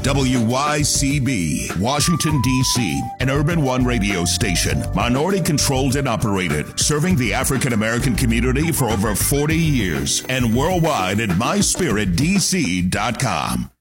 WYCB, Washington, D.C., an Urban One radio station, minority controlled and operated, serving the African American community for over 40 years, and worldwide at myspiritdc.com.